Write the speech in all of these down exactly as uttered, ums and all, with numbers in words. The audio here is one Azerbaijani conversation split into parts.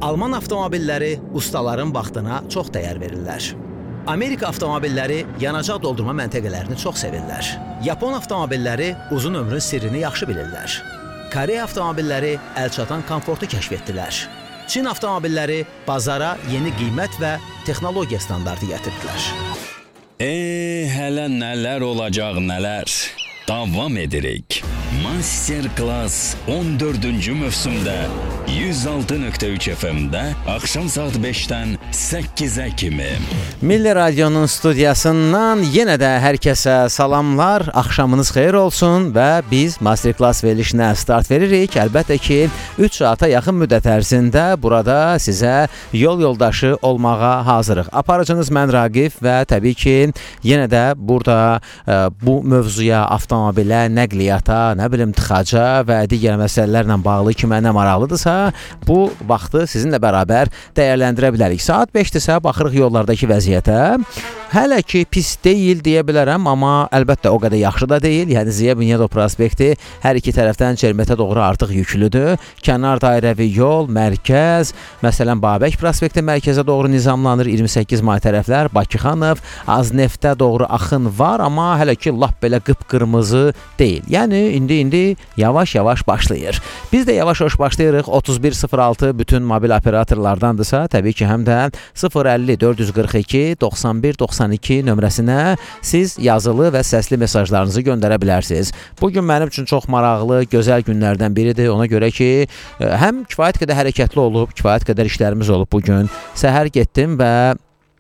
Alman avtomobilləri ustaların vaxtına çox dəyər verirlər. Amerika avtomobilləri yanacaq doldurma məntəqələrini çox sevirlər. Yapon avtomobilləri uzun ömrün sirrini yaxşı bilirlər. Koreya avtomobilləri əlçatan komfortu kəşf etdilər. Çin avtomobilləri bazara yeni qiymət və texnologiya standartı gətirdilər. Eee, hələ nələr olacaq nələr. Davam edirik. Masterclass on dördüncü mövsümdə yüz altı nöqtə üç F M-də axşam saat beşdən səkkizə kimi. Milli Radionun studiyasından yenə də hər kəsə salamlar, axşamınız xeyir olsun və biz Masterclass verilişinə start veririk. Əlbəttə ki, üç saata yaxın müddət ərzində burada sizə yol yoldaşı olmağa hazırıq. Aparıcınız mən Raqif və təbii ki, yenə də burada ə, bu mövzuya, avtomobilə, nəqliyyata, nə bilim tıxaca və digər məsələlərlə bağlı kimə nə maraqlıdırsa, bu vaxtı sizinlə bərabər dəyərləndirə bilərik. Saat beşdirsə baxırıq yollardakı vəziyyətə. Hələ ki pis deyil deyə bilərəm, amma əlbəttə o qədər yaxşı da deyil. Yəni Ziya Bünyadov prospekti hər iki tərəfdən Çermetə doğru artıq yüklüdür. Kənar dairəvi yol, mərkəz, məsələn Babək prospekti mərkəzə doğru nizamlanır. iyirmi səkkiz may tərəflər, Bakıxanov, Azneftə doğru axın var, amma hələ ki lap belə qıpqırmızı deyil. Yəni indi indi yavaş-yavaş başlayır. Biz də yavaş-yavaş başlayırıq. otuz bir sıfır altı bütün mobil operatorlardandırsa, təbii ki, həm də sıfır əlli dörd yüz qırx iki doxsan bir doxsan iki nömrəsinə siz yazılı və səsli mesajlarınızı göndərə bilərsiniz. Bugün mənim üçün çox maraqlı, gözəl günlərdən biridir. Ona görə ki, həm kifayət qədər hərəkətli olub, kifayət qədər işlərimiz olub bugün. Səhər getdim və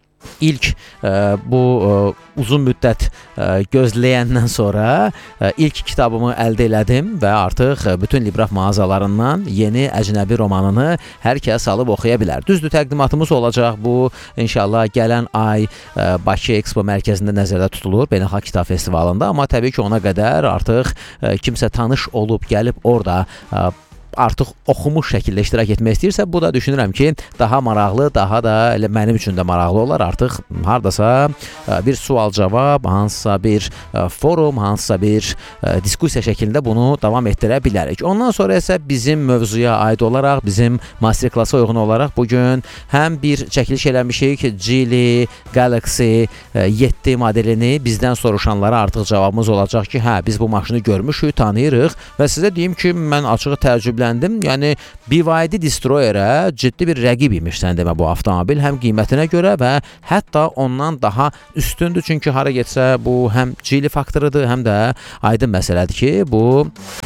İlk ə, bu ə, uzun müddət ə, gözləyəndən sonra ə, ilk kitabımı əldə elədim və artıq ə, bütün Libraf mağazalarından yeni əcnəbi romanını hər kəs alıb oxuya bilər. Düzdür, təqdimatımız olacaq. Bu inşallah gələn ay ə, Bakı Expo mərkəzində nəzərdə tutulur, Beynəlxalq Kitab Festivalında, amma təbii ki, ona qədər artıq ə, kimsə tanış olub gəlib orada ə, artıq oxumuş şəkildə iştirak etmək istəyirsə, bu da düşünürəm ki, daha maraqlı, daha da elə mənim üçün də maraqlı olar. Artıq hardasa bir sual-cavab, hansısa bir forum, hansısa bir diskussiya şəklində bunu davam etdirə bilərik. Ondan sonra isə bizim mövzuya aid olaraq, bizim masterclass-a uyğun olaraq bugün həm bir çəkiliş eləmişik, Geely Galaxy yeddi modelini bizdən soruşanlara artıq cavabımız olacaq ki, hə, biz bu maşını görmüşük, tanıyırıq və sizə deyim ki, mən açığı təəccüb Yəni B Y D Destroyer-ə ciddi bir rəqib imiş sən demə bu avtomobil, həm qiymətinə görə və hətta ondan daha üstündür, çünki hara getsə bu həm Geely faktorudur, həm də aydın məsələdir ki, bu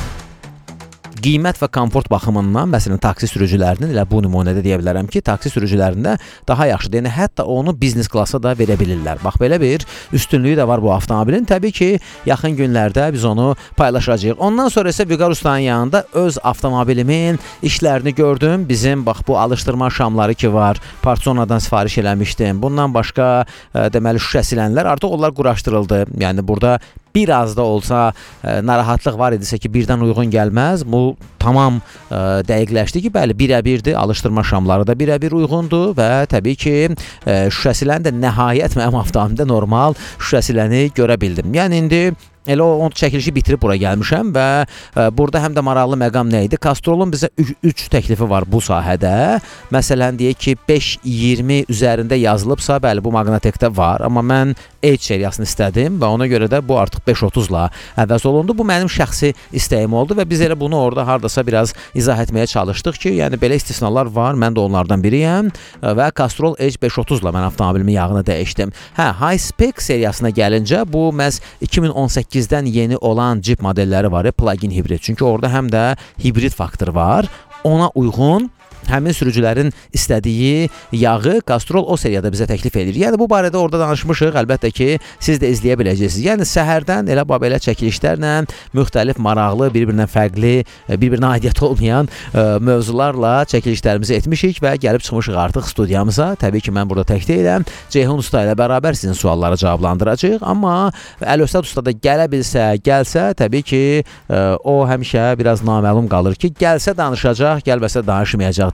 qiymət və komfort baxımından, məsələn, taksi sürücülərinin, elə bu nümunədə deyə bilərəm ki, taksi sürücülərində daha yaxşıdır. Yəni, hətta onu biznes klasa da verə bilirlər. Bax, belə bir üstünlüyü də var bu avtomobilin. Təbii ki, yaxın günlərdə biz onu paylaşacağıq. Ondan sonra isə Vüqar Ustanın yanında öz avtomobilimin işlərini gördüm. Bizim, bax, bu alışdırma şamları ki var, Parsonadan sifariş eləmişdim. Bundan başqa, ə, deməli, şüşə silənlər artıq onlar quraşdırıldı. Yəni, burada biraz da olsa ə, narahatlıq var idisə ki, birdən uyğun gəlməz. Bu tamam ə, dəqiqləşdi ki, bəli, birə-birdir. Alışdırma şamları da birə-bir uyğundur və təbii ki, ə, şüşəsilən də nəhayət mənim avtomobilimdə normal şüşəsiləni görə bildim. Yəni, indi elə o çəkilişi bitirib bura gəlmişəm və ə, burada həm də maraqlı məqam nə idi? Castrolun bizə üç təklifi var bu sahədə. Məsələn, deyək ki, beş iyirmi üzərində yazılıbsa, bəli, bu Magnatekdə var, amma mən H seriyasını istədim və ona görə də bu artıq beş otuzla əvəz olundu. Bu mənim şəxsi istəyim oldu və biz elə bunu orada hardasa biraz izah etməyə çalışdıq ki, yəni belə istisnalar var, mən də onlardan biriyəm və Castrol H beş otuzla mən avtomobilimin yağını dəyişdim. Hə, High Spec seriyasına gəlincə, bu məhz iki min on səkkizdən yeni olan Jeep modelləri var, plug-in hibrid. Çünki orada həm də hibrid faktor var. Ona uyğun həmin sürücülərin istədiyi yağı Castrol o seriyada bizə təklif edir. Yəni, bu barədə orada danışmışıq. Əlbəttə ki, siz də izləyə biləcəksiniz. Yəni, səhərdən elə belə çəkilişlərlə müxtəlif, maraqlı, bir-birindən fərqli, bir-birinə aidiyyəti olmayan ə, mövzularla çəkilişlərimizi etmişik və gəlib çıxmışıq artıq studiyamıza. Təbii ki, mən burada tək deyiləm. Ceyhun Usta ilə bərabər sizin sualları cavablandıracağıq. Amma Əlövsət Usta da gələ bilsə, gəlsə, təbii ki, ə, o həmişə biraz naməlum qalır ki, gəlsə danışacaq, gəlməsə danışmayacaq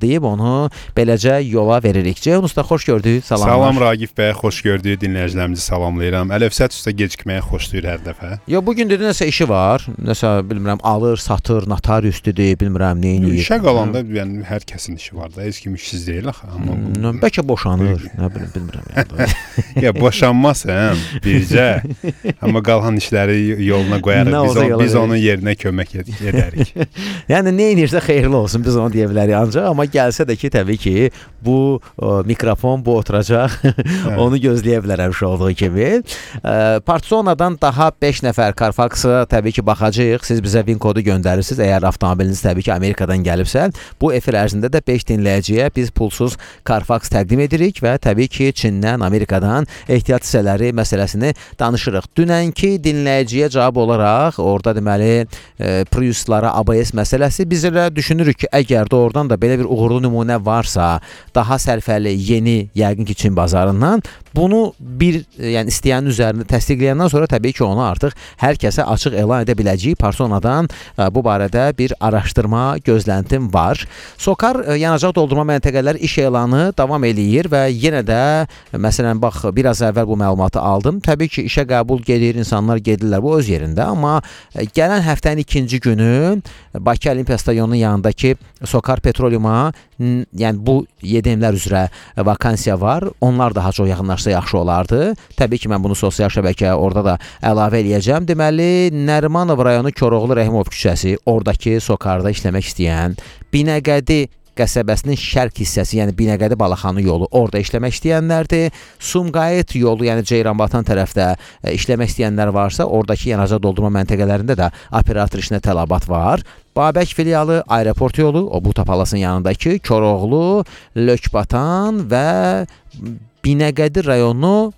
deyib onu beləcə yola veririk. Ceyhun usta, xoş gördük. Salamlar. Salam Ragif bəy, xoş gördük. Dinləyicilərimizi salamlayıram. Əlövsət usta gecikməyə xoşlayır hər dəfə. Yo, bugün dedi nəsə işi var. Nəsə bilmirəm, alır, satır, notariusdur, bilmirəm nə edir. İşə qalanda yəni hər kəsin işi var da, heç kim işsiz deyil axı. Amma hmm, bəlkə boşanır, nə bilim, bilmirəm yəni. Ya boşanmasın bircə. Amma qalan işləri yoluna qoyarıq. Biz, o, biz onun yerinə kömək ed edərik. Yəni nə edirsə xeyirli olsun, biz onu deyə bilərik ancaq, amma gəlsə də ki, təbii ki, bu o, mikrofon bu oturacaq. Onu gözləyə bilərəm şu olduğu kimi. E, Partsonadan daha beş nəfər Carfax-a təbii ki baxacağıq. Siz bizə VIN kodu göndərirsiniz. Əgər avtomobiliniz təbii ki Amerikadan gəlibsə, bu efir ərzində də beş dinləyiciyə biz pulsuz Carfax təqdim edirik və təbii ki Çindən, Amerikadan ehtiyat hissələri məsələsini danışırıq. Dünənki dinləyiciyə cavab olaraq orada deməli e, Priuslara A B S məsələsi, biz elə düşünürük ki, əgər də oradan da belə bir uğurlu nümunə varsa, daha sərfəli, yeni, yəqin ki Çin bazarından, bunu bir, yəni istəyənin üzərində təsdiqləyəndən sonra təbii ki onu artıq hər kəsə açıq elan edə biləcəyik. Personadan bu barədə bir araşdırma gözləntim var. Sokar yanacaq doldurma məntəqələri iş elanı davam eləyir və yenə də məsələn bax biraz əvvəl bu məlumatı aldım. Təbii ki işə qəbul gedir, insanlar gedirlər, bu öz yerində, amma gələn həftənin ikinci günü Bakı Olimpiya Stadionunun yanındakı Sokar Petroleuma, yəni bu Y D M-lər üzrə vakansiya var. Onlar daha çox yaxınlaşsa yaxşı olardı. Təbii ki mən bunu sosial şəbəkəyə orada da əlavə eləyəcəm. Deməli Nərimanov rayonu Koroğlu Rəhimov küçəsi, oradakı Sokarda işləmək istəyən, Binəqədi qəsəbəsinin şərq hissəsi, yəni Binəqədi Balaxanı yolu, orada işləmək istəyənlərdir. Sumqayıt yolu, yəni Ceyranbatan tərəfdə işləmək istəyənlər varsa, oradakı yanacaq doldurma məntəqələrində də operator işinə tələbat var. Babək filialı, aeroport yolu, o bu Tapalasın yanındakı Koroğlu, Lökbatan və Binəqədi rayonu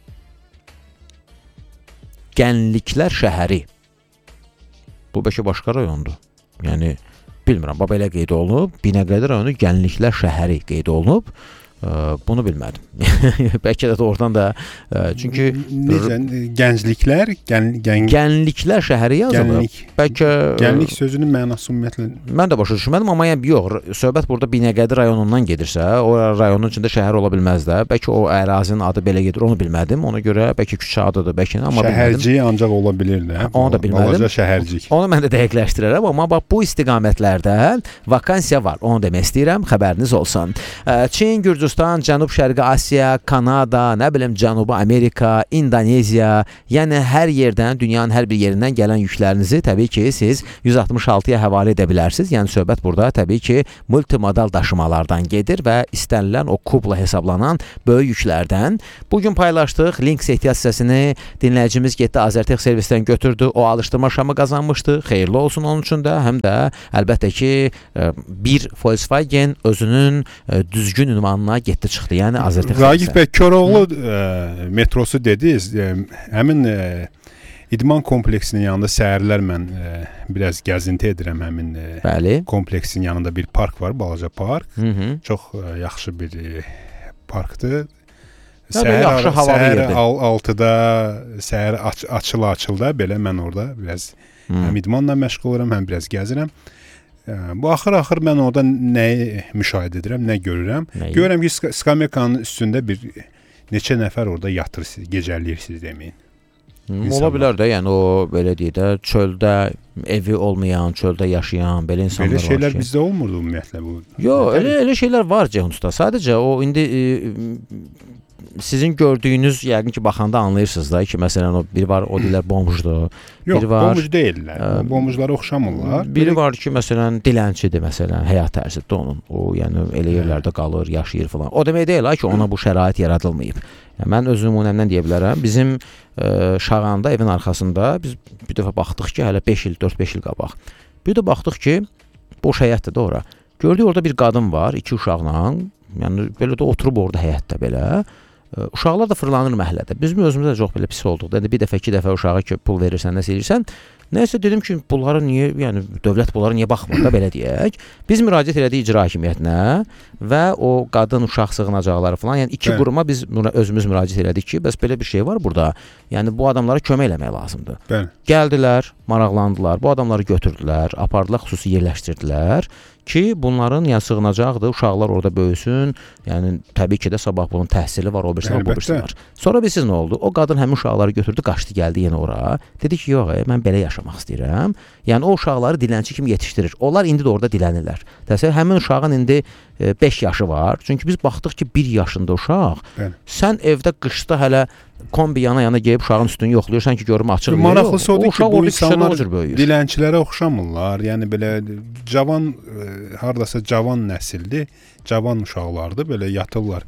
Gənliklər şəhəri. Bu bəlkə başqa rayondur. Yəni bilmirəm, bax belə qeyd olunub. Binəqədi rayonu Gənliklər şəhəri qeyd olunub. Bunu bilmədim. Bəlkə də oradan da çünki necə gəncliklər, gən, gən, Gənliklər şəhəri yazılıb. Gənlik. Bəlkə Gənlik sözünün mənası ümumiyyətlə mən də başa düşmədim, amma yəni yox, söhbət burada Binəqədi rayonundan gedirsə, o rayonun içində şəhər ola bilməz də. Bəlkə o ərazinin adı belə gedir, onu bilmədim. Ona görə bəlkə küçə adıdır, bəlkə amma şəhərcik bilmədim. Ancaq ola bilər də. Onu da bilmədim. Balaca şəhərcik. Onu mən də dəqiqləşdirərəm, amma bax bu istiqamətlərdə vakansiya var. Onu demək istəyirəm, xəbəriniz olsun. Çin, Gürcüstan, Cənub-Şərqi Asiya, Kanada, nə bilim Cənubi Amerika, İndoneziya, yəni hər yerdən, dünyanın hər bir yerindən gələn yüklərinizi təbii ki siz yüz altmış altıya həvalə edə bilərsiniz. Yəni söhbət burada təbii ki multimodal daşımalardan gedir və istənilən o kubla hesablanan böyük yüklərdən. Bugün paylaşdıq, Links ehtiyat hissəsini dinləyicimiz getdi Azərtex servisdən götürdü. O alışdırma şamı qazanmışdı. Xeyirli olsun onun üçün də. Həm də əlbəttə ki bir Volkswagen özünün düzgün ünvanına getdi çıxdı. Yəni Azərtex. Ragif bəy, Koroğlu ə, metrosu dediniz. Ə, həmin ə, idman kompleksinin yanında səhərlər mən ə, biraz gəzinti edirəm həmin ə, Bəli. kompleksin yanında bir park var, balaca park. Hı -hı. Çox ə, yaxşı bir ə, parkdır. Səhər, yaxşı havalı yerdir. Səhər altıda, səhər aç, açıla-açılda belə mən orada biraz Hı. həm idmanla məşğul oluram, həm biraz gəzirəm. Bu axır-axır mən orada nəyi müşahidə edirəm, nə görürəm? Nəyi? Görürəm ki, skamekanın üstündə bir neçə nəfər orada yatırsınız, gecəliyirsiniz deməyin. Hmm, ola bilər də, yəni o belə deyək də, çöldə evi olmayan, çöldə yaşayan belə insanlar var ki. Belə şeylər bizdə olmurdu ümumiyyətlə bu. Yox, elə elə şeylər var Ceyhun usta. Sadəcə o indi e, sizin gördüyünüz, yəqin ki baxanda anlayırsınız da ki, məsələn o biri var, o deyirlər bomjdur. Yox, biri var, bomj deyirlər. Ə, bomjlara oxşamırlar. Biri var ki, məsələn dilənçidir, məsələn, həyat tərzidir onun. O yəni elə yerlərdə qalır, yaşayır falan. O demək deyil ha ki, ona bu şərait yaradılmayıb. Yəni, mən öz nümunəmdən deyə bilərəm. Bizim ə, Şağanda evin arxasında biz bir dəfə baxdıq ki, hələ beş il, dörd beş il qabaq. Bir də baxdıq ki, boş həyətdir də ora. Gördük orada bir qadın var, iki uşaqla. Yəni belə də oturub orada həyətdə belə. Uşaqlar da fırlanır məhəllədə. Bizim özümüz də çox belə pis olduq. Yəni bir dəfə, iki dəfə uşağa ki, pul verirsən, nəsə edirsən. Nəysə dedim ki, bunlara niyə, yəni dövlət bunlara niyə baxmır da belə deyək. Biz müraciət elədik icra hakimiyyətinə və o qadın uşaq sığınacaqları falan, yəni iki Bəli. quruma biz özümüz müraciət elədik ki, bəs belə bir şey var burada. Yəni bu adamlara kömək eləmək lazımdır. Bəli. Gəldilər, maraqlandılar. Bu adamları götürdülər, apardılar, xüsusi yerləşdirdilər. ki, bunların yəni sığınacaqdır, uşaqlar orada böyüsün. Yəni təbii ki də sabah bunun təhsili var, o birisi var, bu birisi var. Sonra bilirsiniz nə oldu? O qadın həmin uşaqları götürdü, qaçdı, gəldi yenə ora. Dedi ki, yox, e, mən belə yaşamaq istəyirəm. Yəni o uşaqları dilənçi kimi yetişdirir. Onlar indi də orada dilənirlər. Təsəvvür, həmin uşağın indi beş yaşı var. Çünki biz baxdıq ki, bir yaşında uşaq. Bəli. Sən evdə qışda hələ kombi yana-yana geyib uşağın üstünü yoxlayırsan ki, görüm açıq. Maraqlısı odur ki, bu insanlar dilənçilərə oxşamırlar. Yəni belə cavan, hardasa cavan nəsildir, cavan uşaqlardır, belə yatırlar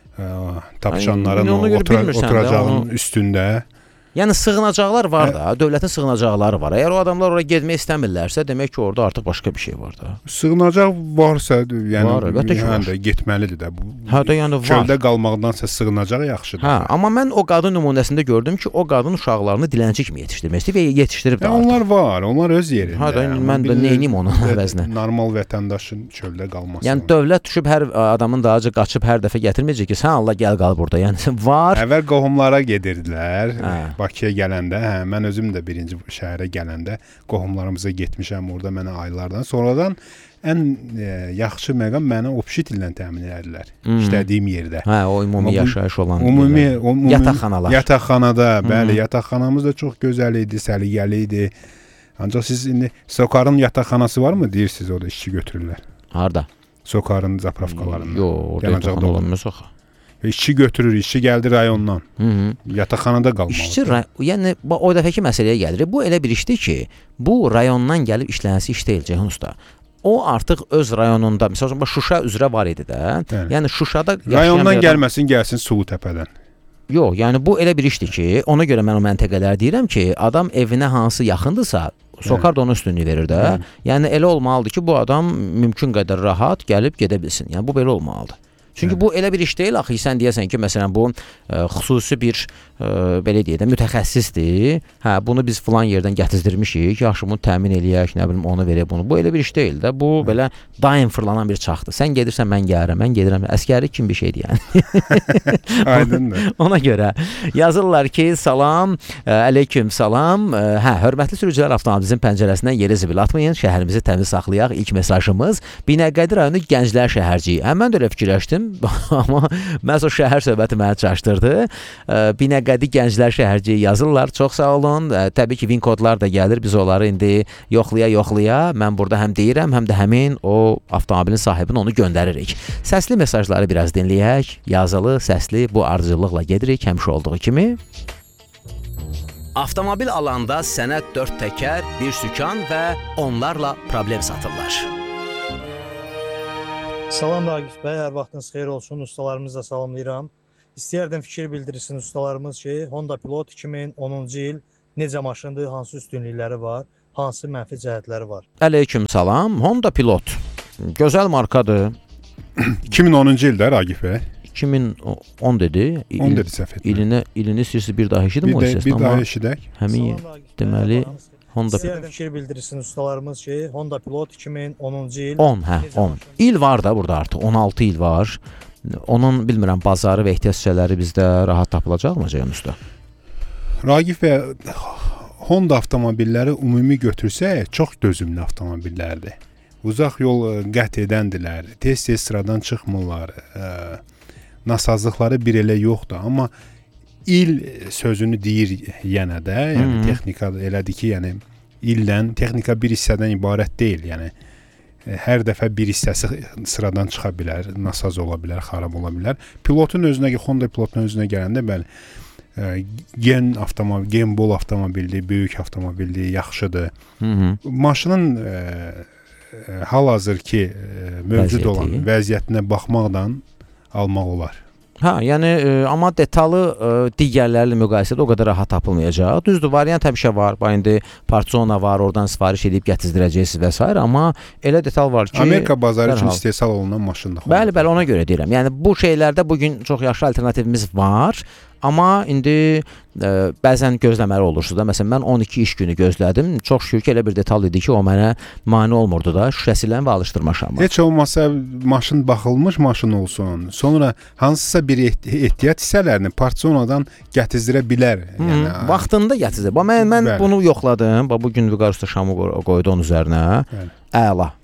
tapşanların oturacağının üstündə. Yəni sığınacaqlar var da, dövlətin sığınacaqları var. Əgər o adamlar oraya getmək istəmirlərsə, demək ki, orada artıq başqa bir şey var da. Sığınacaq varsa, yəni var, həm də getməlidir də. Hə də yəni var. Çöldə qalmaqdansa sığınacaq yaxşıdır. Hə, amma mən o qadın nümunəsində gördüm ki, o qadın uşaqlarını dilənçi kimi yetişdirmək istəyir və yetişdirib də. Onlar var, onlar öz yerində. Hə də mən də neyniyim onun əvəzinə? Normal vətəndaşın çöldə qalması. Yəni dövlət düşüb hər adamın dağıca qaçıb hər dəfə gətirməyəcək ki, sən Allah gəl qal burada. Yəni var. Əvvəl qohumlara gedirdilər. Bakıya gələndə, hə, mən özüm də birinci şəhərə gələndə qohumlarımıza getmişəm orada mənə aylardan. Sonradan ən e, yaxşı məqam mənə obşit ilə təmin edilər. Hmm. İşlədiyim yerdə. Hə, o ümumi yaşayış olan ümumi, ümumi yataqxanalar. Yataqxanada, bəli, hmm. yataqxanamız da çox gözəl idi, səliqəli idi. Ancaq siz indi Sokarın yataqxanası varmı deyirsiniz, orada işçi götürürlər? Harda? Sokarın zapravkalarında. Yox, orada yataqxana olmaz axı. İşçi götürür, işçi gəldi rayondan. Hı -hı. Yataqxanada qalmalıdır. İşçi, yəni o dəfəki məsələyə gəlir. Bu elə bir işdir ki, bu rayondan gəlib işlənəsi iş deyil Ceyhun usta. O artıq öz rayonunda, məsələn, Şuşa üzrə var idi də. Yəni, yəni Şuşada rayondan yerdən... gəlməsin, gəlsin Suğutəpədən. Yox, yəni bu elə bir işdir ki, ona görə mən o məntəqələri deyirəm ki, adam evinə hansı yaxındırsa, Sokar da ona üstünlüyü verir də. Hə. Yəni elə olmalıdır ki, bu adam mümkün qədər rahat gəlib gedə bilsin. Yəni bu belə olmalıdır. Çünki hə. Bu elə bir iş deyil axı, sən deyəsən ki, məsələn bu ə, xüsusi bir ə, belə deyək də mütəxəssisdir. Hə, bunu biz filan yerdən gətizdirmişik, yaxşı bunu təmin eləyək, nə bilim onu verək bunu. Bu elə bir iş deyil də. Bu hə. Belə daim fırlanan bir çaxdır. Sən gedirsən, mən gəlirəm, mən gedirəm. Əsgərlik kimi bir şeydir yəni. Aydındır. Ona görə yazırlar ki, salam, ə, aleyküm salam. Ə, hə, hörmətli sürücülər, avtomobilinizin pəncərəsindən yeri zibil atmayın. Şəhərimizi təmiz saxlayaq. İlk mesajımız Binəqədi rayonu Gənclər şəhərciyi. Hə, mən də elə fikirləşdim. Amma məhz o şəhər söhbəti məni çaşdırdı. Binəqədi Gənclər şəhərciyi yazırlar. Çox sağ olun. Təbii ki, VIN kodlar da gəlir. Biz onları indi yoxlaya-yoxlaya mən burada həm deyirəm, həm də həmin o avtomobilin sahibini onu göndəririk. Səsli mesajları biraz dinləyək. Yazılı, səsli bu ardıcıllıqla gedirik həmişə olduğu kimi. Avtomobil alanda sənə dörd təkər, bir sükan və onlarla problem satırlar. Salam Ragif bəy, hər vaxtınız xeyir olsun, ustalarımızı da salamlayıram. İstəyərdim fikir bildirsin ustalarımız ki, Honda Pilot iki min onuncu il necə maşındır, hansı üstünlükləri var, hansı mənfi cəhətləri var? Əleyküm salam, Honda Pilot, gözəl markadır. iki min onuncu ildə Ragif bəy? iki min on dedi. on dedi səhv etmə. İlini, ilini istəyirsə bir daha eşidim o səsini. Bir daha eşidək. Həmin deməli... Honda İstəyərdim fikir bildirsin ustalarımız ki, Honda Pilot iki min onuncu il. on, hə, on. İl var da burada artıq, on altı il var. Onun, bilmirəm, bazarı və ehtiyac hissələri bizdə rahat tapılacaqmı Ceyhun usta? Ragif bəy, Honda avtomobilləri ümumi götürsək, çox dözümlü avtomobillərdir. Uzaq yol qət edəndilər, tez-tez sıradan çıxmırlar, ə, nasazlıqları bir elə yoxdur, amma il sözünü deyir yenə də, yəni Hı -hı. texnika elədir ki, yəni ildən texnika bir hissədən ibarət deyil, yəni hər dəfə bir hissəsi sıradan çıxa bilər, nasaz ola bilər, xarab ola bilər. Pilotun özünə, Honda Pilotun özünə gələndə bəli, ə, gen avtomobil, gen bol avtomobildir, böyük avtomobildir, yaxşıdır. Hı -hı. Maşının ə, ə, hal-hazır ki ə, mövcud Vəziyyəti. olan vəziyyətinə baxmaqdan almaq olar. Hə, yəni e, amma detalı e, digərlərlə müqayisədə o qədər rahat tapılmayacaq. Düzdür, variant həmişə var. Bax indi Partsona var, oradan sifariş edib gətizdirəcəksiniz və s. amma elə detal var ki, Amerika bazarı üçün istehsal olunan maşındır. Bəli, bəli, ona görə deyirəm. Yəni bu şeylərdə bu gün çox yaxşı alternativimiz var. Amma indi e, bəzən gözləməli olursunuz da. Məsələn, mən on iki iş günü gözlədim. Çox şükür ki, elə bir detal idi ki, o mənə mane olmurdu da. Şüşəsilə və alışdırmaşam. Heç olmasa maşın baxılmış maşın olsun. Sonra hansısa bir ehtiyac hissələrini Partsonadan gətizdirə bilər. Yəni hmm, vaxtında gətizdir. Bax mən mən Bəli. bunu yoxladım. Bax bu gün Vüqar usta şamı qoydu onun üzərinə. Bəli. Əla.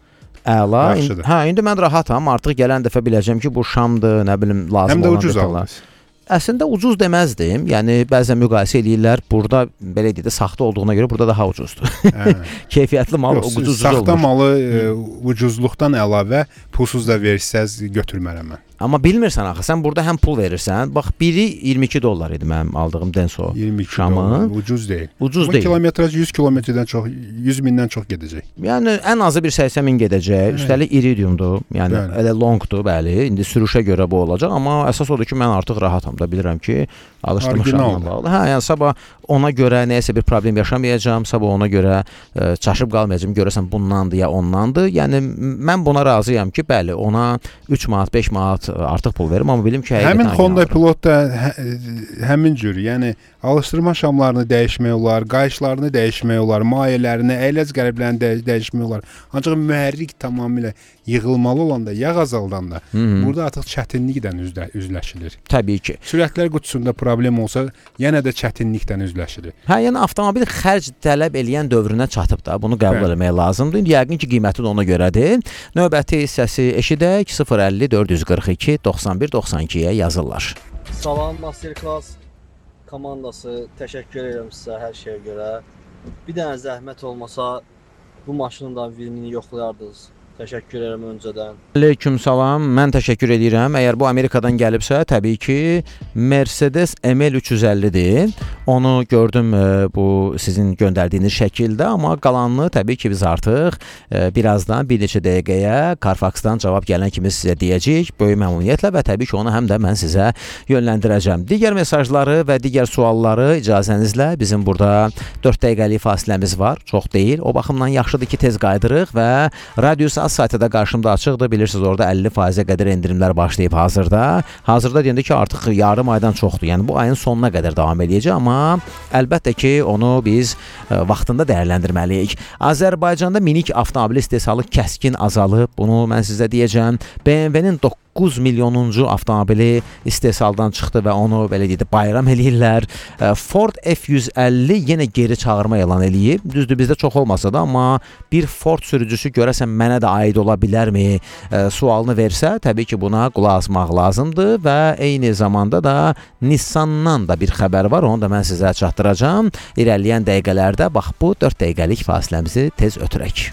Əla. Yaxşıdır. Hə, indi mən rahatam. Artıq gələn dəfə biləcəm ki, bu şamdır, nə bilim, lazım Həm də olan ucuz detallar. aldınız. Əslində ucuz deməzdim. Yəni bəzən müqayisə eləyirlər. Burada belə deyək də saxta olduğuna görə burada daha ucuzdur. Hə. Keyfiyyətli mal Yox, ucuz saxta olmuş. malı e, ucuzluqdan əlavə pulsuz da versəz götürmərəm mən. Amma bilmirsən axı, sən burada həm pul verirsən. Bax, biri iyirmi iki dollar idi mənim aldığım Denso iyirmi iki şamı. dollar ucuz deyil. Ucuz Bu deyil. kilometraj yüz kilometrdən çox, yüz mindən çox gedəcək. Yəni ən azı bir səksən min gedəcək. Üstəlik iridiumdur. Yəni Bəli. elə longdur, bəli. İndi sürüşə görə bu olacaq, amma əsas odur ki, mən artıq rahatam da bilirəm ki, alışdırmışam bağlı. Hə, yəni sabah ona görə nəyisə bir problem yaşamayacağam, sabah ona görə ə, çaşıb qalmayacağam. Görəsən bundandır ya ondandır. Yəni mən buna razıyam ki, bəli, ona üç manat, beş manat artıq pul verim, amma bilim ki, həmin Honda Pilot da hə, həmin cür, yəni alışdırma şamlarını dəyişmək olar, qayışlarını dəyişmək olar, mayələrini, əyləc qəliblərini də dəyişmək olar. Ancaq mühərrik tamamilə yığılmalı olanda, yağ azaldanda Hı -hı. burada artıq çətinliklə üzlə, üzləşilir. Təbii ki. Sürətlər qutusunda problem olsa, yenə də çətinliklə üzləşilir. Hə, yəni avtomobil xərc tələb eləyən dövrünə çatıb da, bunu qəbul Bəli. etmək lazımdır. İndi yəqin ki, qiyməti də ona görədir. Növbəti hissəsi eşidək sıfır əlli dörd yüz qırx iki doxsan bir doxsan ikiyə yazırlar. Salam Masterclass komandası, təşəkkür edirəm sizə hər şeyə görə. Bir dənə zəhmət olmasa bu maşının da vinini yoxlayardınız. Təşəkkür edirəm öncədən. Aleyküm salam. Mən təşəkkür edirəm. Əgər bu Amerikadan gəlibsə, təbii ki, Mercedes M L üç yüz əllidir. Onu gördüm bu sizin göndərdiyiniz şəkildə, amma qalanını təbii ki, biz artıq birazdan bir neçə dəqiqəyə Carfaxdan cavab gələn kimi sizə deyəcəyik. Böyük məmnuniyyətlə və təbii ki, onu həm də mən sizə yönləndirəcəm. Digər mesajları və digər sualları icazənizlə bizim burada dörd dəqiqəlik fasiləmiz var. Çox deyil. O baxımdan yaxşıdır ki, tez qaydırıq və Radius Az saytı da qarşımda açıqdır. Bilirsiniz, orada əlli faizə qədər endirimlər başlayıb hazırda. Hazırda deyəndə ki, artıq yarım aydan çoxdur. Yəni bu ayın sonuna qədər davam edəcək, amma əlbəttə ki, onu biz ə, vaxtında dəyərləndirməliyik. Azərbaycanda minik avtomobil istehsalı kəskin azalıb. Bunu mən sizə deyəcəm. B M W-nin doqquz milyonuncu avtomobili istehsaldan çıxdı və onu belə deyək də bayram eləyirlər. Ford F yüz əlli yenə geri çağırma elan eləyib. Düzdür, bizdə çox olmasa da, amma bir Ford sürücüsü görəsən mənə də aid ola bilərmi e, sualını versə, təbii ki, buna qulaq asmaq lazımdır və eyni zamanda da Nissandan da bir xəbər var, onu da mən sizə çatdıracağam. İrəliyən dəqiqələrdə bax bu dörd dəqiqəlik fasiləmizi tez ötürək.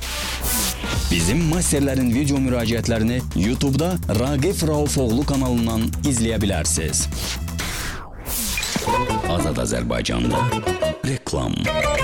Bizim masterlərin video müraciətlərini YouTube'da Raqif Raufoğlu kanalından izləyə bilərsiniz. Azad Azərbaycanda reklam.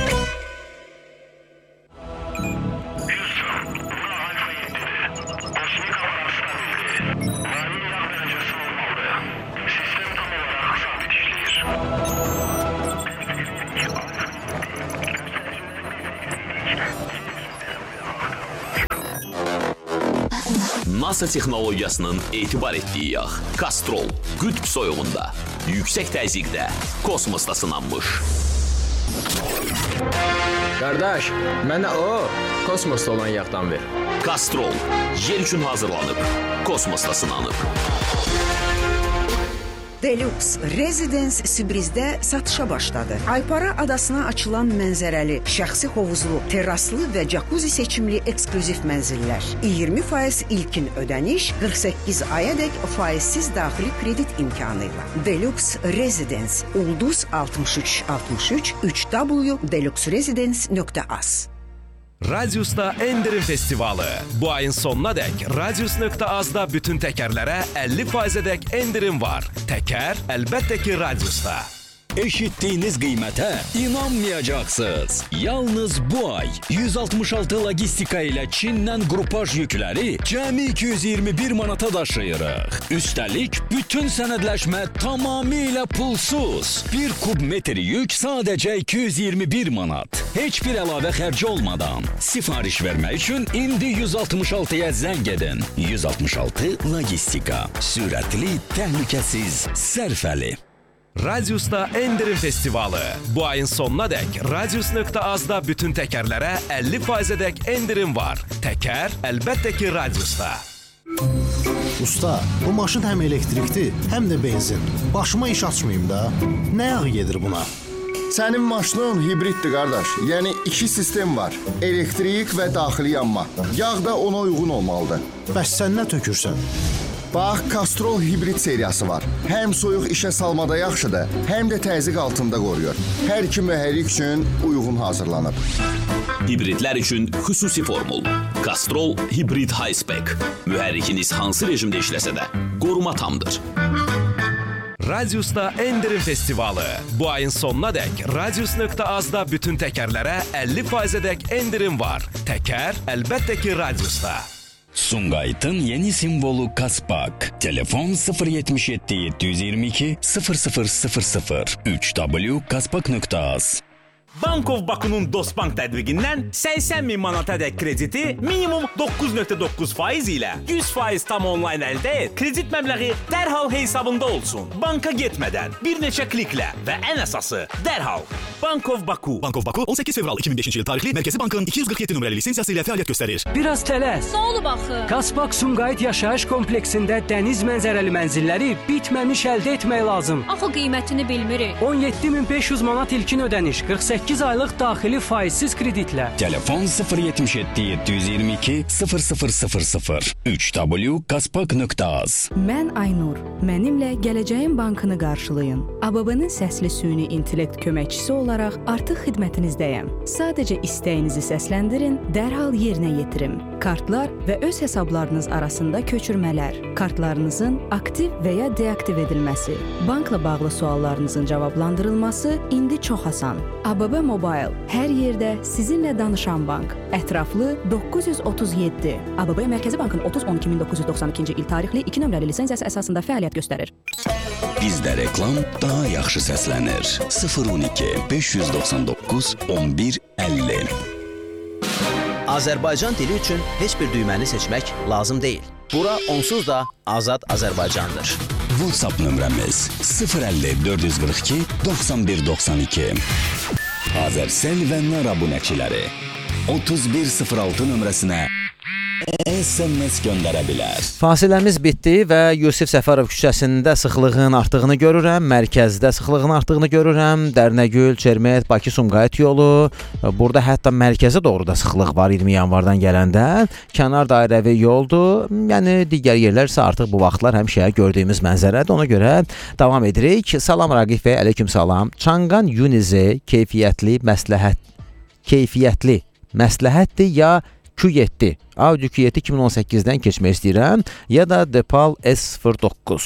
NASA texnologiyasının etibar etdiyi yağ, Kastrol, qütb soyuğunda, yüksək təzyiqdə, kosmosda sınanmış. Qardaş, mənə o, kosmosda olan yağdan ver. Kastrol, yer üçün hazırlanıb, kosmosda sınanıb. Deluxe Residence Sibrizdə satışa başladı. Aypara adasına açılan mənzərəli, şəxsi hovuzlu, terraslı və jacuzzi seçimli eksklüziv mənzillər. iyirmi faiz ilkin ödəniş, qırx səkkiz ayadək faizsiz daxili kredit imkanı ilə. Deluxe Residence Ulduz altmış üç altmış üç üç w deluxe residence nöqtə az. Radius'ta Endirim Festivalı. Bu ayın sonuna dək Radius nöqtə azda bütün təkərlərə əlli faizədək endirim var. Təkər əlbəttə ki Radius'ta. Eşitdiyiniz qiymətə inanmayacaqsınız. Yalnız bu ay yüz altmış altı logistika ilə Çindən qrupaj yükləri cəmi iki yüz iyirmi bir manata daşıyırıq. Üstəlik, bütün sənədləşmə tamamilə pulsuz. Bir kub metr yük sadəcə iki yüz iyirmi bir manat. Heç bir əlavə xərci olmadan. Sifariş vermək üçün indi yüz altmış altıya zəng edin. yüz altmış altı logistika. Sürətli, təhlükəsiz, sərfəli. Radius'ta Endirim Festivalı. Bu ayın sonuna dək Radius nöqtə azda bütün təkərlərə əlli faizədək endirim var. Təkər əlbəttə ki Radius'ta. Usta, bu maşın həm elektrikdir, həm də benzin. Başıma iş açmayayım da. Nə yağı gedir buna? Sənin maşının hibriddir qardaş. Yəni iki sistem var. Elektrik və daxili yanma. Yağ da ona uyğun olmalıdır. Bəs sən nə tökürsən? Bax, Castrol hibrid seriyası var. Həm soyuq işə salmada yaxşıdır, həm də təzyiq altında qoruyur. Hər iki mühərrik üçün uyğun hazırlanıb. Hibridlər üçün xüsusi formul. Castrol Hibrid High Spec. Mühərrikiniz hansı rejimdə işləsə də qoruma tamdır. Radiusda Endirim festivalı. Bu ayın sonuna dək radius nöqtə azda bütün təkərlərə əlli faizədək endirim var. Təkər əlbəttə ki Radiusda. Sumqayıtın yeni simvolu Kaspak. Telefon sıfır yetmiş yeddi yeddi yüz iyirmi iki sıfır sıfır sıfır sıfır üç w kaspak nöqtə az. Bankov Baku'nun Dostbank tədbiqindən səksən min manatadək krediti minimum doqquz nöqtə doqquz faiz ilə yüz faiz tam onlayn əldə et. Kredit məbləği dərhal hesabında olsun. Banka getmədən, bir neçə kliklə və ən əsası dərhal. Bankov Baku. Bankov Baku on səkkiz fevral iki min beşinci il tarixli Mərkəzi Bankın iki yüz qırx yeddi nömrəli lisensiyası ilə fəaliyyət göstərir. Biraz tələs. Nə olub axı? Kaspak Sumqayıt yaşayış kompleksində dəniz mənzərəli mənzilləri bitməmiş əldə etmək lazım. Axı qiymətini bilmirik. on yeddi min beş yüz manat ilkin ödəniş, qırx səkkiz aylıq daxili faizsiz kreditlə. Telefon sıfır yetmiş yeddi yeddi yüz iyirmi iki sıfır sıfır sıfır sıfır üç w kaspak nöqtə az. Mən Aynur. Mənimlə Gələcəyin Bankını qarşılayın. A B B-nin səsli süni intellekt köməkçisi olaraq artıq xidmətinizdəyəm. Sadəcə istəyinizi səsləndirin, dərhal yerinə yetirim. Kartlar və öz hesablarınız arasında köçürmələr, kartlarınızın aktiv və ya deaktiv edilməsi, bankla bağlı suallarınızın cavablandırılması indi çox asan. A B B Mobile hər yerdə sizinlə danışan bank. Ətraflı doqquz yüz otuz yeddi. A B B Mərkəzi Bankın otuz on iki min doqquz yüz doxsan ikinci il tarixli iki nömrəli lisensiyası əsasında fəaliyyət göstərir. Bizdə reklam daha yaxşı səslənir. sıfır on iki beş yüz doxsan doqquz on bir əlli. Azərbaycan dili üçün heç bir düyməni seçmək lazım deyil. Bura onsuz da Azad Azərbaycandır. WhatsApp nömrəmiz sıfır əlli dörd yüz qırx iki doxsan bir doxsan iki. Azərsel və Nar abunəçiləri otuz bir sıfır altı nömrəsinə S M S göndərə bilər. Fasiləmiz bitdi və Yusif Səfərov küçəsində sıxlığın artdığını görürəm, mərkəzdə sıxlığın artdığını görürəm, Dərnəgül, Çermet, Bakı, Sumqayıt yolu. Burada hətta mərkəzə doğru da sıxlıq var iyirmi yanvardan gələndə. Kənar dairəvi yoldur. Yəni digər yerlər isə artıq bu vaxtlar həmişə gördüyümüz mənzərədir. Ona görə davam edirik. Salam Raqif bəy, aleyküm salam. Çanqan Unize keyfiyyətli məsləhət keyfiyyətli məsləhətdir ya Q yeddi. Audi Q yeddi iki min on səkkizdən keçmək istəyirəm ya da Depal S sıfır doqquz.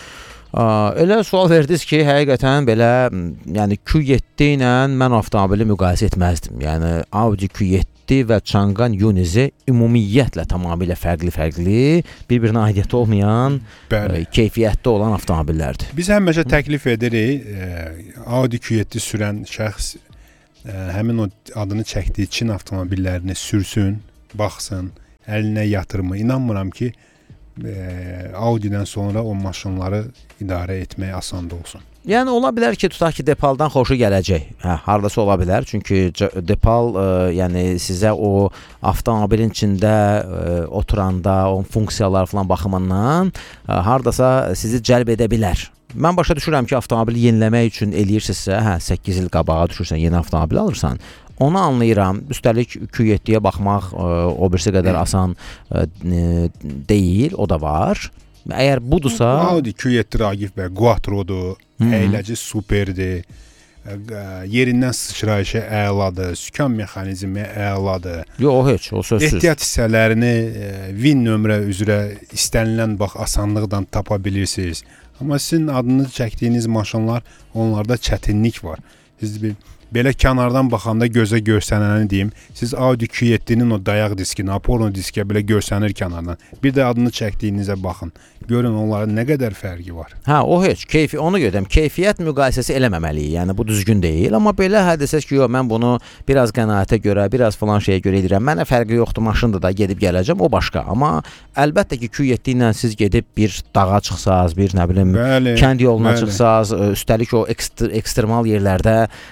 Elə sual verdiniz ki, həqiqətən belə, yəni Q yeddi ilə mən avtomobili müqayisə etməzdim. Yəni Audi Q yeddi və Çanqan Unize ümumiyyətlə tamamilə fərqli-fərqli, bir-birinə aidiyyəti olmayan, Bəli. keyfiyyətli olan avtomobillərdir. Biz həmişə təklif edirik, Audi Q yeddi sürən şəxs həmin o adını çəkdiyi Çin avtomobillərini sürsün, baxsın, əlinə yatırma. İnanmıram ki, e, Audi-dən sonra o maşınları idarə etmək asan da olsun. Yəni ola bilər ki, tutaq ki, Depaldan xoşu gələcək. Hə, hardasa ola bilər. Çünki Depal e, yəni sizə o avtomobilin içində e, oturanda, o funksiyalar falan baxımından e, hardasa sizi cəlb edə bilər. Mən başa düşürəm ki, avtomobili yeniləmək üçün eləyirsinizsə, hə, səkkiz il qabağa düşürsən, yeni avtomobil alırsan, onu anlayıram. Üstəlik Q yeddiyə baxmaq e, o birisi qədər asan e, deyil, o da var. Əgər budursa... Audi Q yeddi Raqif bəy, Quattro'dur, əyləci superdir, yerindən sıçrayışı əladır, sükan mexanizmi əladır. Yox, heç, o sözsüz. Ehtiyat hissələrini VIN nömrə üzrə istənilən bax asanlıqla tapa bilirsiniz. Amma sizin adını çəkdiyiniz maşınlar, onlarda çətinlik var. Siz bir belə kənardan baxanda gözə görsənəni deyim. Siz Audi Q yeddinin o dayaq diskini, Apollo diskiyə belə görsənir kənardan. Bir də adını çəkdiyinizə baxın. Görün onların nə qədər fərqi var. Hə, o heç. Keyfi, onu görürəm. Keyfiyyət müqayisəsi eləməməliyik. Yəni bu düzgün deyil. Amma belə hə desəz ki, yox, mən bunu biraz qənaətə görə, biraz falan şeyə görə edirəm. Mənə fərqi yoxdur, maşında da gedib gələcəm, o başqa. Amma əlbəttə ki, Q yeddi ilə siz gedib bir dağa çıxsaz, bir nə bilim, bəli, kənd yoluna bəli. çıxsaz, üstəlik o ekstr ekstremal yerlərdə, yəni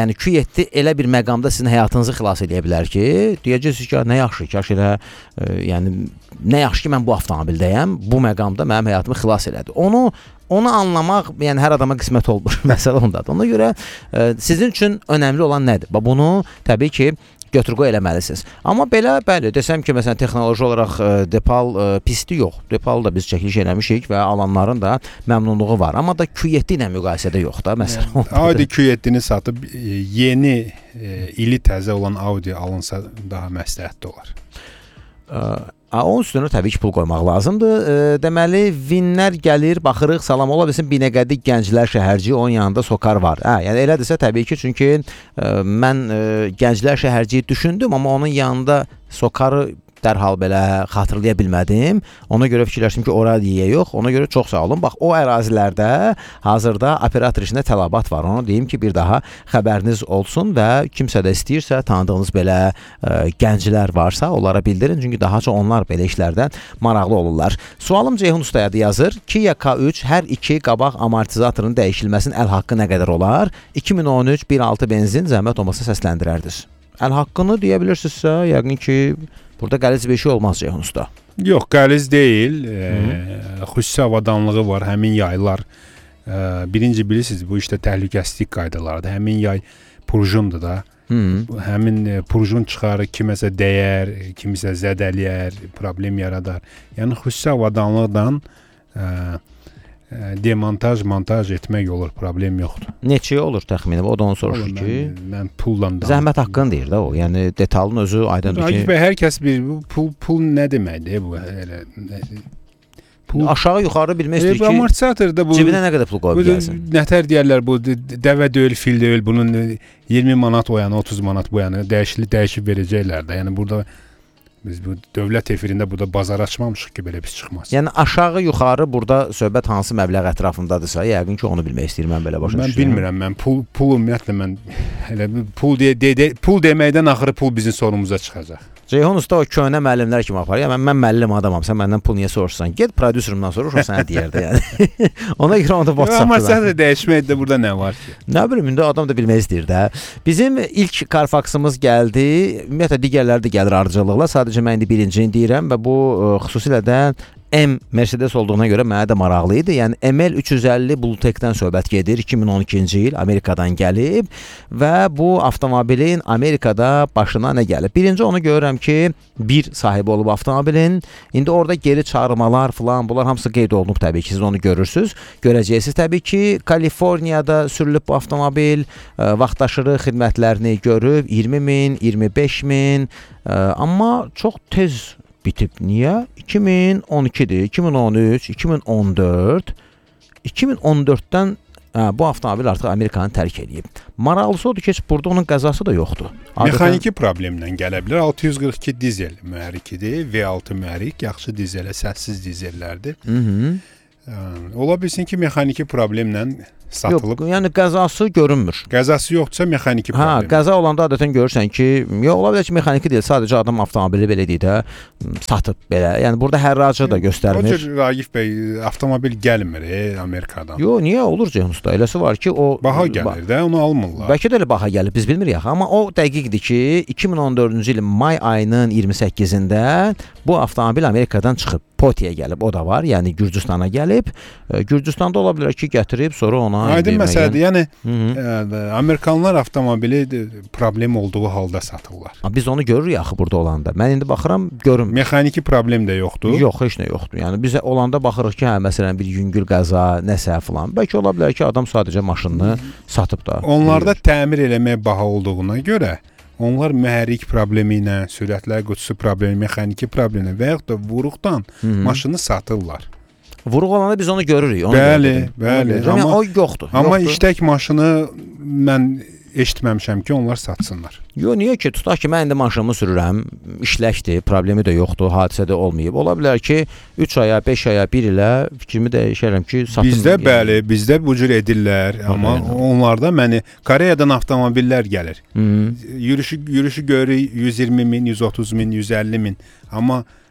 Yəni Q yeddi elə bir məqamda sizin həyatınızı xilas edə bilər ki, deyəcəksiniz ki, nə yaxşı, kaş elə e, yəni nə yaxşı ki mən bu avtomobildəyəm, bu məqamda mənim həyatımı xilas elədi. Onu onu anlamaq, yəni hər adama qismət olmur. Məsələ ondadır. Ona görə e, sizin üçün önəmli olan nədir? Və bunu təbii ki götür-qoy eləməlisiniz. Amma belə, bəli, desəm ki, məsələn, texnoloji olaraq e, Depal e, pisti yox. Depal da biz çəkiliş eləmişik və alanların da məmnunluğu var. Amma da Q yeddi ilə müqayisədə yox da, məsələn. Audi Q yeddini satıb e, yeni e, ili təzə olan Audi alınsa daha məsləhətli olar. E, onun üstünə təbii ki, pul qoymaq lazımdır. E, deməli, vinlər gəlir, baxırıq, salam ola bilsin, Binəqədi Gənclər Şəhərci, onun yanında Sokar var. Hə, yəni elədirsə təbii ki, çünki e, mən e, Gənclər Şəhərciyi düşündüm, amma onun yanında Sokarı dərhal belə xatırlaya bilmədim. Ona görə fikirləşdim ki, ora deyə yox. Ona görə çox sağ olun. Bax, o ərazilərdə hazırda operator işində tələbat var. Onu deyim ki, bir daha xəbəriniz olsun və kimsə də istəyirsə, tanıdığınız belə ə, gənclər varsa, onlara bildirin. Çünki daha çox onlar belə işlərdən maraqlı olurlar. Sualım Ceyhun Ustaya yazır. Kia K üç hər iki qabaq amortizatorun dəyişilməsinin əl haqqı nə qədər olar? iki min on üç bir altı benzin zəhmət olmasa səsləndirərdiniz. Əl haqqını deyə bilirsinizsə, yəqin ki burada qəliz bir şey olmaz Ceyhun Usta. Yox, qəliz deyil. E, xüsusi avadanlığı var, həmin yaylar. E, birinci bilirsiniz, bu işdə təhlükəsizlik qaydalarıdır. Həmin yay purjundur da. Hı. Həmin e, purjun çıxarır, kiməsə dəyər, kimisə zədələyər, problem yaradar. Yəni xüsusi avadanlıqdan e, demontaj, montaj etmək olur, problem yoxdur. Neçə olur təxminən? O da onu soruşur ki, mən, mən pulla da. Zəhmət haqqını deyir də o. Yəni detalın özü aydındır ki. Bəli, hər kəs bir pul pul nə deməkdir bu elə pul aşağı yuxarı bilmək istəyir ki, amortizatorda bu cibinə nə qədər pul qoyub gəlsin. Nətər deyirlər bu dəvə deyil, fil deyil, bunun iyirmi manat o yana, otuz manat bu yana dəyişili dəyişib verəcəklər də. Yəni burada biz bu dövlət efirində burada bazar açmamışıq ki, belə pis çıxmaz. Yəni aşağı yuxarı burada söhbət hansı məbləğ ətrafındadırsa, yəqin ki, onu bilmək istəyirəm, mən belə başa düşürəm. Mən bilmirəm, mən pul pul ümumiyyətlə mən elə pul deyə de, de, pul deməkdən axırı pul bizim sorumumuza çıxacaq. Ceyhun Usta o köhnə müəllimlər kimi aparır. Ya mən, mən müəllim adamam, sən məndən pul niyə soruşsan? Get prodüserimdən soruş, o sənə deyərdi yəni. Ona görə onu da WhatsApp-da. Amma sən də dəyişməkdə burada nə var ki? Nə bilim, indi adam da bilmək istəyir də. Bizim ilk Carfaxımız gəldi. Ümumiyyətlə digərləri də gəlir ardıcıllıqla. Sadəcə mən indi birincini deyirəm və bu xüsusilə də M Mercedes olduğuna görə mənə də maraqlı idi. Yəni M L üç yüz əlli Bluetech-dən söhbət gedir. iki min on ikinci il Amerikadan gəlib və bu avtomobilin Amerikada başına nə gəlib? Birinci onu görürəm ki, bir sahibi olub avtomobilin. İndi orada geri çağırmalar falan, bunlar hamısı qeyd olunub təbii ki, siz onu görürsüz. Görəcəksiniz təbii ki, Kaliforniyada sürülüb bu avtomobil, vaxtaşırı xidmətlərini görüb iyirmi min, iyirmi beş min, amma çox tez bitib. Niyə? iki min on ikidir, iki min on üç, iki min on dörd, iki min on dörddən hə, bu avtomobil artıq Amerikanı tərk edib. Maraqlısı odur ki, burada onun qəzası da yoxdur. Mexaniki problemlə gələ bilər. altı yüz qırx iki dizel mühərrikidir, V altı mühərrik, yaxşı dizelə, səssiz dizellərdir. Hı -hı. Ola bilsin ki, mexaniki problemlə satılıb. Yox, yəni qəzası görünmür. Qəzası yoxdursa mexaniki problem. Hə, qəza olanda adətən görürsən ki, yox, ola bilər ki, mexaniki deyil, sadəcə adam avtomobili belə deyək də satıb belə. Yəni burada hərracı da göstərmir. O cür Ragif bəy, avtomobil gəlmir e, Amerikadan. Yox, niyə olur Ceyhun Usta? Eləsi var ki, o baha gəlir də, onu almırlar. Bəlkə də elə baha gəlir, biz bilmirik axı, amma o dəqiqdir ki, iki min on dördüncü ilin may ayının iyirmi səkkizində bu avtomobil Amerikadan çıxıb. Potiyə gəlib, o da var. Yəni Gürcüstana gəlib. Gürcüstanda ola bilər ki, gətirib sonra ona aydın məsələdir. Yəni ə, Amerikanlar avtomobili problem olduğu halda satırlar. Biz onu görürük axı burada olanda. Mən indi baxıram, görüm. Mexaniki problem də yoxdur. Yox, heç nə yoxdur. Yəni biz olanda baxırıq ki, hə, məsələn bir yüngül qəza, nəsə falan. Bəlkə ola bilər ki, adam sadəcə maşınını satıb da. Onlarda təmir eləmək baha olduğuna görə onlar mühərrik problemi ilə, sürətlər qutusu problemi, mexaniki problemi və yaxud da vuruqdan Hı -hı. maşını satırlar. Vuruq olanda biz onu görürük. Onu bəli, bəli. Amma yəni, o yoxdur. Amma yoxdur. iştək maşını mən eşitməmişəm ki, onlar satsınlar. Yox, niyə ki? Tutaq ki, mən indi maşınımı sürürəm, işləkdir, problemi də yoxdur, hadisə də olmayıb. Ola bilər ki, üç aya, beş aya, bir ilə fikrimi dəyişərəm ki, satım. Bizdə yəni. Bəli, bizdə bu cür edirlər, ha, amma yəni. Onlarda məni Koreyadan avtomobillər gəlir. Hı -hı. Yürüşü yürüşü görürük yüz iyirmi min, yüz otuz min, yüz əlli min. Amma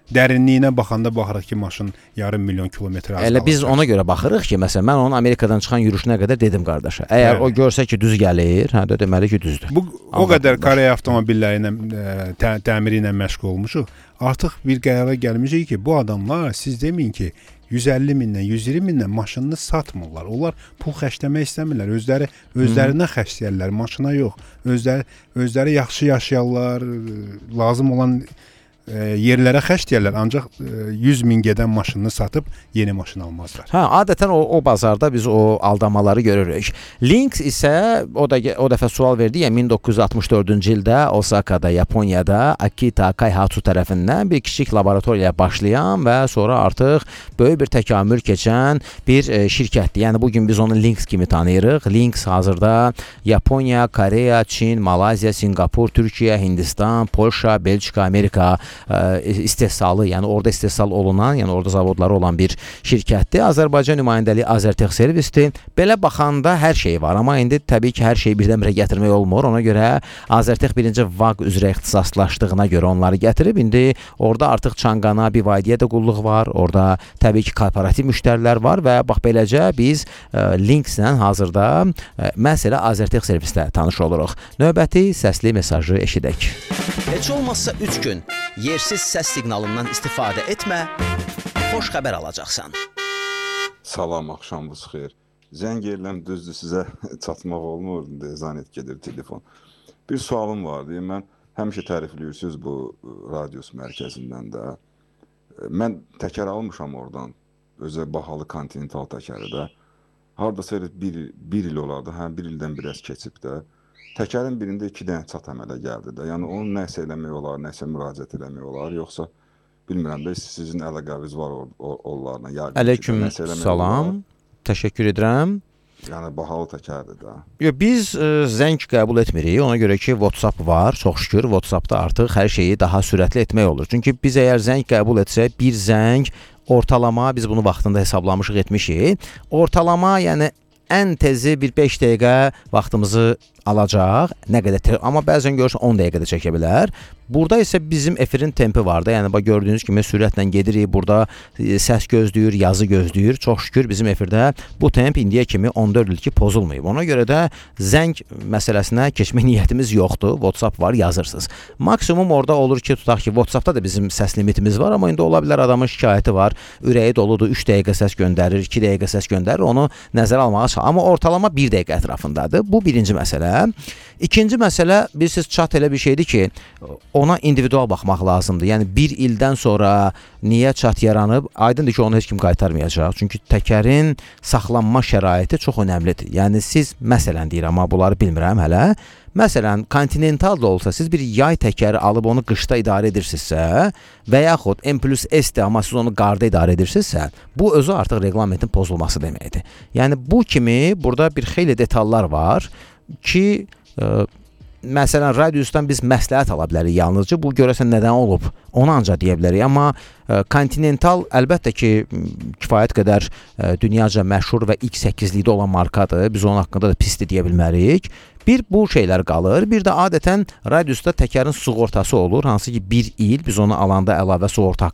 dərinliyinə baxanda baxırıq ki, maşın yarım milyon kilometr az Elə biz ona görə baxırıq ki, məsələn, mən onun Amerikadan çıxan yürüşünə qədər dedim qardaşa. Əgər o görsə ki, düz gəlir, hə də deməli ki, düzdür. Bu o qədər Koreya avtomobilləri ilə tə, təmiri ilə məşğul olmuşuq. Artıq bir qərara gəlmişik ki, bu adamlar siz deməyin ki, yüz əlli mindən, yüz iyirmi mindən maşınını satmırlar. Onlar pul xərcləmək istəmirlər. Özləri özlərinə xərcləyirlər, maşına yox. Özləri özləri yaxşı yaşayarlar, lazım olan e, yerlərə xərcləyirlər. Ancaq e, yüz min gedən maşınını satıb yeni maşın almazlar. Hə, adətən o, o bazarda biz o aldamaları görürük. Lynx isə o da o dəfə sual verdi ya min doqquz yüz altmış dördüncü ildə Osakada, Yaponiyada Akita Kaihatsu tərəfindən bir kiçik laboratoriya başlayan və sonra artıq böyük bir təkamül keçən bir e, şirkətdir. Yəni bugün biz onu Lynx kimi tanıyırıq. Lynx hazırda Yaponiya, Koreya, Çin, Malayziya, Singapur, Türkiyə, Hindistan, Polşa, Belçika, Amerika e, istehsalı, yəni orada istehsal olunan, yəni orada zavodları olan bir şirkətdir. Azərbaycan nümayəndəliyi Azərtex servisdir. Belə baxanda hər şey var, amma indi təbii ki, hər şeyi birdən-birə gətirmək olmur. Ona görə Azərtex birinci V A Q üzrə ixtisaslaşdığına görə onları gətirib. İndi orada artıq Çanqana, B Y D-yə də qulluq var. Orada təbii ki, korporativ müştərilər var və bax beləcə biz e, Lynx-lə hazırda e, məhz elə Azərtex servisdə tanış oluruq. Növbəti səsli mesajı eşidək. Heç olmazsa üç gün yersiz səs siqnalından istifadə etmə, xoş xəbər alacaqsan. Salam, axşamınız xeyir. Zəng edirəm, düzdür, sizə çatmaq olmur, zanet gedir telefon. Bir sualım vardı, mən həmişə tərifləyirsiniz bu radios mərkəzindən də. Mən təkər almışam oradan, özə bahalı Continental təkəri də. Hardasa bir, bir il olardı, hə, bir ildən biraz keçib də. Təkərin birində iki dənə çat əmələ gəldi də. Yəni onu nəsə eləmək olar, nəsə müraciət eləmək olar, yoxsa bilmirəm də sizin əlaqəniz var onlarla. Əleyküm salam, təşəkkür edirəm. Yəni bahalı təkərdir də. Yox, biz ə, zəng qəbul etmirik. Ona görə ki, WhatsApp var. Çox şükür WhatsAppda artıq hər şeyi daha sürətli etmək olur. Çünki biz əgər zəng qəbul etsək, bir zəng ortalama, biz bunu vaxtında hesablamışıq, etmişik. Ortalama, yəni ən tezi bir beş dəqiqə vaxtımızı alacaq. Nə qədər, amma bəzən görürsən on dəqiqədə çəkə bilər. Burada isə bizim efirin tempi var da. Yəni bax gördüyünüz kimi sürətlə gedirik. Burada e, səs gözləyir, yazı gözləyir. Çox şükür bizim efirdə bu temp indiyə kimi on dörd il ki pozulmayıb. Ona görə də zəng məsələsinə keçmək niyyətimiz yoxdur. WhatsApp var, yazırsınız. Maksimum orada olur ki, tutaq ki, WhatsAppda da bizim səs limitimiz var, amma indi ola bilər adamın şikayəti var. Ürəyi doludur, üç dəqiqə səs göndərir, iki dəqiqə səs göndərir. Onu nəzərə almağa çalış. Amma ortalama bir dəqiqə ətrafındadır. Bu birinci məsələ. İkinci məsələ, bilirsiniz, chat elə bir şeydir ki, ona individual baxmaq lazımdır. Yəni bir ildən sonra niyə chat yaranıb, aydındır ki, onu heç kim qaytarmayacaq. Çünki təkərin saxlanma şəraiti çox önəmlidir. Yəni siz, məsələn deyirəm, amma bunları bilmirəm hələ. Məsələn, Continental da olsa, siz bir yay təkəri alıb onu qışda idarə edirsinizsə və yaxud M plus S-dir, amma siz onu qarda idarə edirsinizsə, bu özü artıq reglamentin pozulması deməkdir. Yəni bu kimi burada bir xeyli detallar var ki, ə, məsələn, radiusdan biz məsləhət ala bilərik yalnızca. Bu görəsən nədən olub, onu ancaq deyə bilərik. Amma ə, Continental əlbəttə ki, kifayət qədər ə, dünyaca məşhur və ilk səkkizlikdə olan markadır. Biz onun haqqında da pisdir deyə bilmərik. Bir bu şeylər qalır. Bir də adətən radiusda təkərin sığortası olur. Hansı ki bir il biz onu alanda əlavə sığorta